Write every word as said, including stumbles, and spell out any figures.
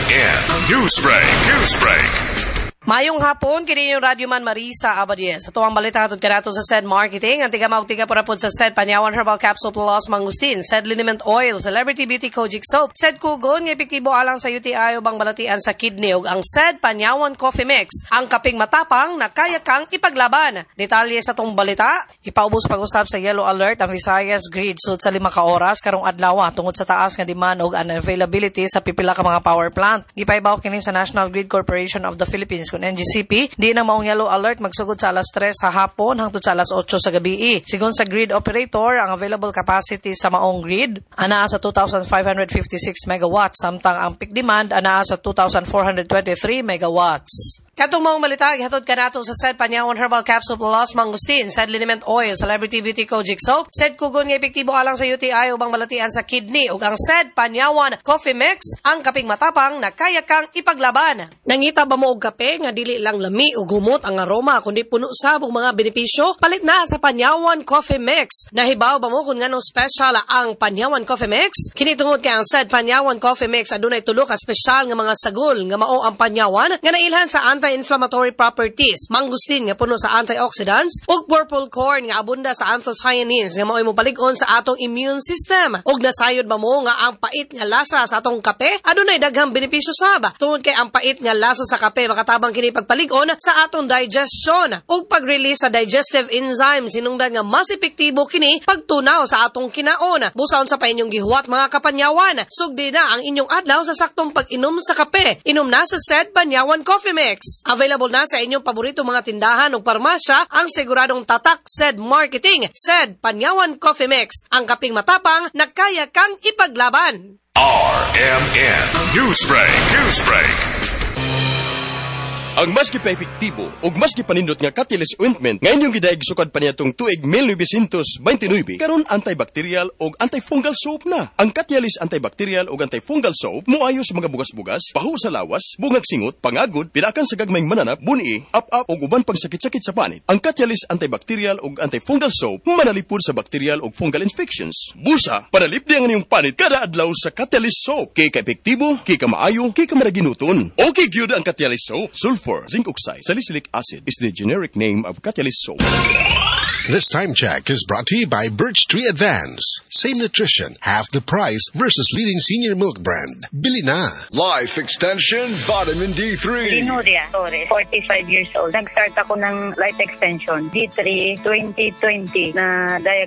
M Newsbreak. Newsbreak. Mayong hapon, kini yung Radyo Man Marisa Abadies. Ito ang balita hatod kanato sa S E D Marketing. Ang tiga-mautiga para po sa S E D Panyawan Herbal Capsule Plus Mangustin, S E D Liniment Oil, Celebrity Beauty Kojic Soap, S E D Kugon, ng epektibo alang sa U T I o bang balatian sa kidney, ug ang S E D Panyawan Coffee Mix, ang kaping matapang na kaya kang ipaglaban. Detalye sa tong balita, ipaubos pag-usap sa Yellow Alert ang Visayas Grid sud sa lima ka oras karong adlaw tungod sa taas nga demand ug unavailability sa pipila ka mga power plant. Gipaibaw kini sa National Grid Corporation of the Philippines kun N G C P, di na maong yellow alert magsugod sa alas tres sa hapon hangtod sa alas otso sa gabi. Sigon sa grid operator, ang available capacity sa maong grid anaa sa two thousand five hundred fifty-six megawatts, samtang ang peak demand anaa sa two thousand four hundred twenty-three megawatts. Katong maong balita, hatod kanato sa S E D Panyawan Herbal Capsule Plus Mangustin, S E D Liniment Oil, Celebrity Beauty Kojic Soap, S E D Kugon nga epektibo alang sa U T I ubang balatian sa kidney, ug ang S E D Panyawan Coffee Mix, ang kaping matapang na kaya kang ipaglaban. Nangita ba mo og kape nga dili lang lami ug humot ang aroma kundi puno sa og mga benepisyo? Palit na sa Panyawan Coffee Mix. Nahibaw ba mo kung nganong special ang Panyawan Coffee Mix? Kini tungod kay ang S E D Panyawan Coffee Mix adunay tulo ka special nga mga sagol nga mao ang Panyawan nga nailhan sa anti-inflammatory properties, mangustin nga puno sa antioxidants, ug purple corn nga abunda sa anthocyanins nga mao'y mopalig-on sa atong immune system. Ug nasayod ba mo nga ang pait nga lasa sa atong kape adunay daghang benepisyo sab. Tungod kay ang pait nga lasa sa kape makatabang kini pagpalig-on sa atong digestion ug pag-release sa digestive enzymes, hinungdan nga mas epektibo kini pagtunaw sa atong kinaon. Busaon sa pa inyong gihuwat mga kapanyawan, sugdi na ang inyong adlaw sa saktong pag-inom sa kape. Inom na sa S E D Panyawan Coffee Mix. Available na sa inyong paborito mga tindahan o parmasya ang siguradong tatak S E D Marketing, S E D Panyawan Coffee Mix, ang kaping matapang na kaya kang ipaglaban. R M N Newsbreak. Newsbreak. Ang mas kipa-epektibo ug mas kipanindot nga Catalyst Ointment nga inyong gidaig sukad pa niyatong tuig nineteen twenty-nine karon antibacterial ug antifungal soap na. Ang Catalyst antibacterial ug antifungal soap moayo sa mga bugas-bugas, pahu sa lawas, bungag singot, pangagod, pinakan sa gagmayng mananap, buni, up-up ug uban pang sakit-sakit sa panit. Ang Catalyst antibacterial ug antifungal soap manalipod sa bacterial ug fungal infections. Busa, panalip di ang inyong panit kada adlaw sa Catalyst soap. Kay ka-epektibo, kay ka maayo, kay ka maraginuton. Okay gyud ang Catalyst soap. Sulfur zinc oxide, salicylic acid is the generic name of Catalyst soap. This time check is brought to you by Birch Tree Advance. Same nutrition, half the price versus leading senior milk brand. Bili na. Life Extension Vitamin D three. Linuria Torres, forty-five years old. Nag-start ako ng life extension D three twenty twenty na diagnosis